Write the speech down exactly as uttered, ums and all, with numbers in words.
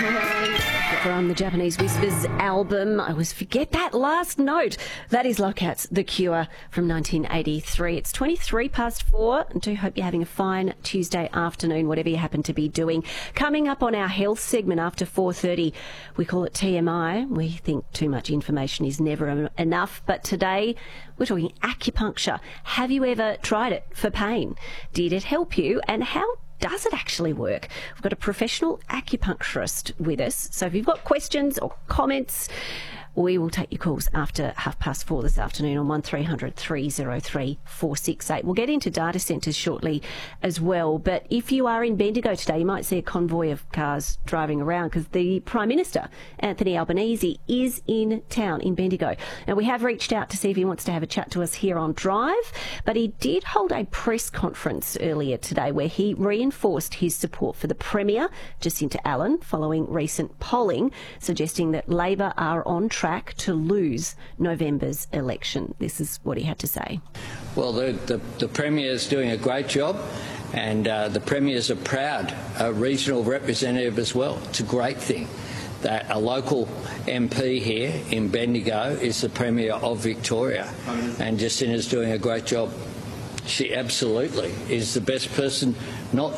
From the Japanese Whispers album, I always forget that last note. That is Lockhat's The Cure from nineteen eighty-three. It's twenty-three past four. I do hope you're having a fine Tuesday afternoon, whatever you happen to be doing. Coming up on our health segment after four thirty, we call it T M I. We think too much information is never enough, but today we're talking acupuncture. Have you ever tried it for pain? Did it help you? And how does it actually work? We've got a professional acupuncturist with us. So if you've got questions or comments, we will take your calls after half past four this afternoon on one three hundred three oh three four six eight. We'll get into data centres shortly as well. But if you are in Bendigo today, you might see a convoy of cars driving around because the Prime Minister, Anthony Albanese, is in town in Bendigo. Now, we have reached out to see if he wants to have a chat to us here on Drive, but he did hold a press conference earlier today where he reinforced his support for the Premier, Jacinta Allan, following recent polling suggesting that Labor are on track to lose November's election. This is what he had to say. Well, the, the, the Premier is doing a great job, and uh, the Premier is a proud uh, regional representative as well. It's a great thing that a local M P here in Bendigo is the Premier of Victoria, and Jacinta's doing a great job. She absolutely is the best person, not